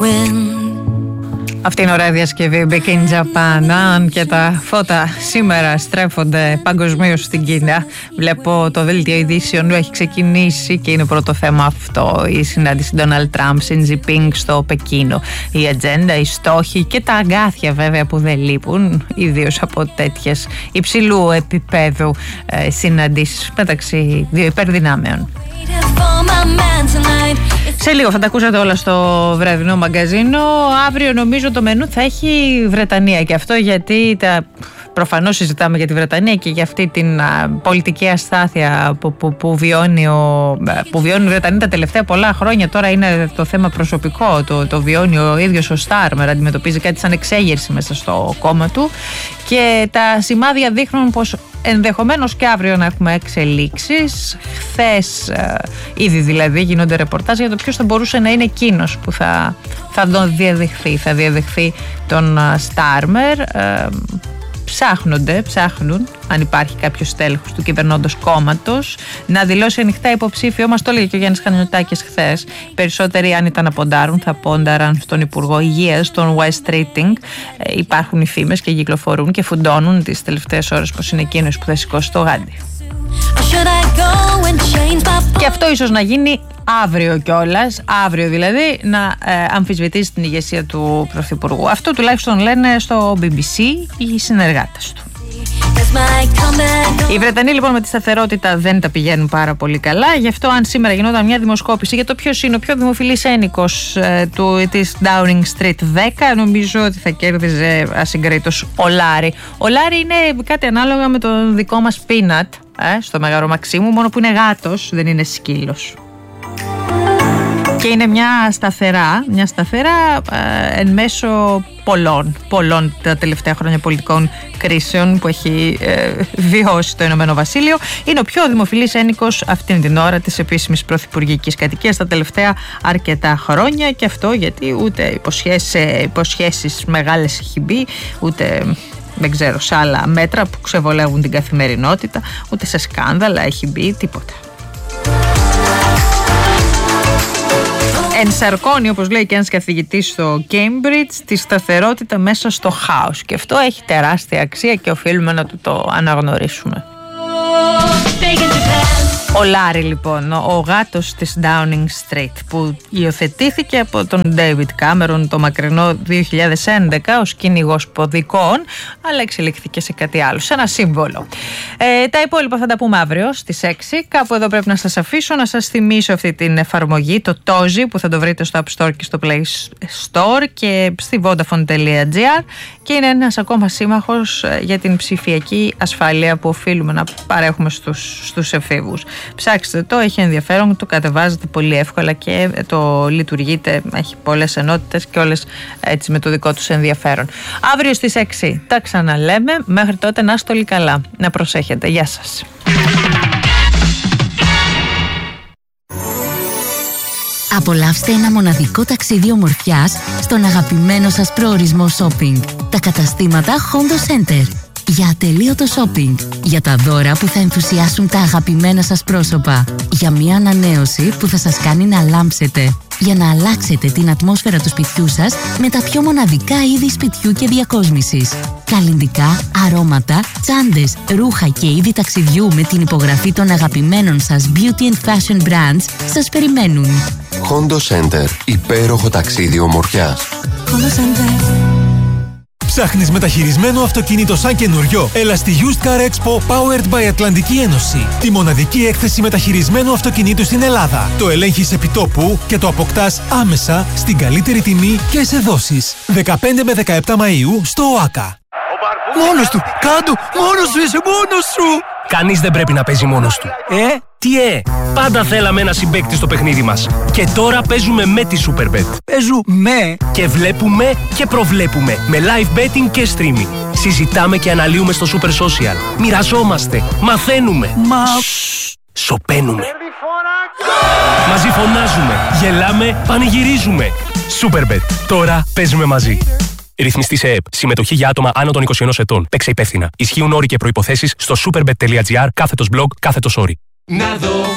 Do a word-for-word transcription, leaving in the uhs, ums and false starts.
Αυτή είναι ωραία διασκευή Back in Japan. Αν και τα φώτα σήμερα στρέφονται παγκοσμίως στην Κίνα, βλέπω το δελτίο ειδήσεων έχει ξεκινήσει και είναι πρώτο θέμα αυτό. Η συνάντηση Donald Trump, Xi Jinping στο Πεκίνο. Η ατζέντα, οι στόχοι και τα αγκάθια βέβαια που δεν λείπουν, ιδίως από τέτοιες υψηλού επίπεδου ε, συναντήσεις μεταξύ δύο υπερδυνάμεων. Σε λίγο θα τα ακούσατε όλα στο βραδινό μαγκαζίνο. Αύριο νομίζω το μενού θα έχει Βρετανία, και αυτό γιατί τα... προφανώς συζητάμε για τη Βρετανία και για αυτή την α, πολιτική αστάθεια που, που, που, βιώνει ο, που βιώνει η Βρετανία τα τελευταία πολλά χρόνια. Τώρα είναι το θέμα προσωπικό, το, το βιώνει ο ίδιος ο Στάρμερ, αντιμετωπίζει κάτι σαν εξέγερση μέσα στο κόμμα του και τα σημάδια δείχνουν πως ενδεχομένως και αύριο να έχουμε εξελίξεις. Χθες ε, ήδη δηλαδή γίνονται ρεπορτάζ για το ποιος θα μπορούσε να είναι εκείνος που θα, θα τον διαδεχθεί, θα διαδεχθεί τον Στάρμερ. Ε, Ψάχνονται, ψάχνουν αν υπάρχει κάποιος τέλεχος του κυβερνώντος κόμματος να δηλώσει ανοιχτά υποψήφιο. Μας το έλεγε και ο Γιάννης Χανιωτάκης χθες. Οι περισσότεροι, αν ήταν να ποντάρουν, θα πόνταραν στον Υπουργό Υγείας, τον West Streeting. Ε, υπάρχουν οι φήμες και κυκλοφορούν και φουντώνουν τις τελευταίες ώρες πως είναι εκείνος που θα σηκώσει το γάντι. Και αυτό ίσως να γίνει αύριο κιόλας, αύριο δηλαδή, να ε, αμφισβητήσει την ηγεσία του Πρωθυπουργού. Αυτό τουλάχιστον λένε στο μπι μπι σι οι συνεργάτες του. Οι Βρετανοί λοιπόν με τη σταθερότητα δεν τα πηγαίνουν πάρα πολύ καλά. Γι' αυτό, αν σήμερα γινόταν μια δημοσκόπηση για το ποιος είναι ο πιο δημοφιλής ένικος ε, του, της Downing Street δέκα, νομίζω ότι θα κέρδιζε ασυγκρίτως ο Λάρη. Ο Λάρη είναι κάτι ανάλογα με τον δικό μας Peanut ε, στο Μέγαρο Μαξίμου, μόνο που είναι γάτος, δεν είναι σκύλος. Και είναι μια σταθερά, μια σταθερά ε, εν μέσω πολλών, πολλών τα τελευταία χρόνια πολιτικών κρίσεων που έχει ε, βιώσει το Ηνωμένο Βασίλειο. Είναι ο πιο δημοφιλής ένικος αυτήν την ώρα της επίσημης πρωθυπουργικής κατοικίας τα τελευταία αρκετά χρόνια, και αυτό γιατί ούτε υποσχέσεις, υποσχέσεις μεγάλες έχει μπει, ούτε δεν ξέρω σε άλλα μέτρα που ξεβολεύουν την καθημερινότητα, ούτε σε σκάνδαλα έχει μπει, τίποτα. Ενσαρκώνει, όπως λέει και ένας καθηγητής στο Cambridge, τη σταθερότητα μέσα στο χάος. Και αυτό έχει τεράστια αξία και οφείλουμε να του το αναγνωρίσουμε. Ο Λάρη λοιπόν, ο γάτος της Downing Street, που υιοθετήθηκε από τον David Cameron το μακρινό δύο χιλιάδες έντεκα ως κυνηγός ποδικών, αλλά εξελιχθήκε σε κάτι άλλο, σε ένα σύμβολο. Ε, τα υπόλοιπα θα τα πούμε αύριο στις έξι. Κάπου εδώ πρέπει να σας αφήσω, να σας θυμίσω αυτή την εφαρμογή, το Tozi, που θα το βρείτε στο App Store και στο Play Store και στη vodafone τελεία gr, και είναι ένας ακόμα σύμμαχος για την ψηφιακή ασφάλεια που οφείλουμε να παρέχουμε στους, στους εφήβους. Ψάξτε το, έχει ενδιαφέρον, το κατεβάζετε πολύ εύκολα και το λειτουργείτε, έχει πολλές ενότητες και όλες έτσι με το δικό τους ενδιαφέρον. Αύριο στις έξι τα ξαναλέμε, μέχρι τότε να είστε όλοι καλά, να προσέχετε, γεια σας. Απολαύστε ένα μοναδικό ταξίδι ομορφιάς στον αγαπημένο σας προορισμό shopping. Τα καταστήματα Hondo Center. Για ατελείωτο shopping. Για τα δώρα που θα ενθουσιάσουν τα αγαπημένα σας πρόσωπα. Για μια ανανέωση που θα σας κάνει να λάμψετε. Για να αλλάξετε την ατμόσφαιρα του σπιτιού σας με τα πιο μοναδικά είδη σπιτιού και διακόσμησης. Καλλυντικά, αρώματα, τσάντες, ρούχα και είδη ταξιδιού με την υπογραφή των αγαπημένων σας beauty and fashion brands σας περιμένουν. Hondo Center. Υπέροχο ταξίδι ομορφιάς. Hondo Center. Ψάχνεις μεταχειρισμένο αυτοκίνητο σαν καινούριο? Έλα στη Used Car Expo Powered by Ατλαντική Ένωση. Τη μοναδική έκθεση μεταχειρισμένου αυτοκινήτου στην Ελλάδα. Το ελέγχεις επιτόπου και το αποκτάς άμεσα στην καλύτερη τιμή και σε δόσεις. δεκαπέντε με δεκαεπτά Μαΐου στο ΟΑΚΑ. Μόνος του! Κάντο! Μόνος σου είσαι! Μόνος σου! Κανείς δεν πρέπει να παίζει μόνος του. Ε? Τι ε! Πάντα θέλαμε ένα συμπαίκτη στο παιχνίδι μας. Και τώρα παίζουμε με τη Superbet. Παίζουμε! Και βλέπουμε και προβλέπουμε με live betting και streaming. Συζητάμε και αναλύουμε στο Super Social. Μοιραζόμαστε. Μαθαίνουμε. Μα... Σοπαίνουμε. Μαζί φωνάζουμε. Γελάμε. Πανηγυρίζουμε. Superbet. Τώρα παίζουμε μαζί. Ρυθμιστή σε ΕΕΠ. Συμμετοχή για άτομα άνω των είκοσι ένα ετών. Παίξε υπεύθυνα. Ισχύουν όροι και προϋποθέσεις στο superbet.gr κάθετος blog κάθετος όροι.